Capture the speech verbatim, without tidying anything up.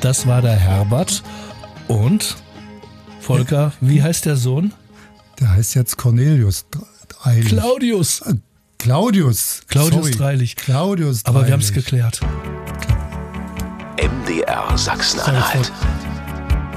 Das war der Herbert. Und Volker, wie heißt der Sohn? Der heißt jetzt Cornelius Dreilich. Claudius. Äh, Claudius. Claudius Sorry. Dreilich. Claudius Dreilich. Aber wir haben es geklärt. M D R Sachsen-Anhalt.